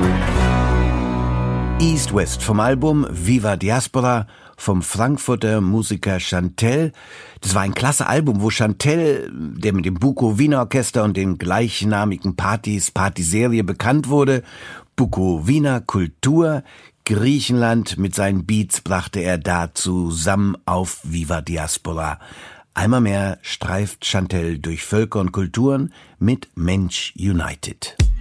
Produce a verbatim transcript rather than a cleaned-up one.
East-West vom Album Viva Diaspora vom Frankfurter Musiker Chantelle. Das war ein klasse Album, wo Chantelle, der mit dem Bukowina Orchester und den gleichnamigen Partys, Partyserie bekannt wurde, Bukowina Kultur, Griechenland mit seinen Beats brachte er da zusammen auf Viva Diaspora. Einmal mehr streift Chantelle durch Völker und Kulturen mit Mensch United.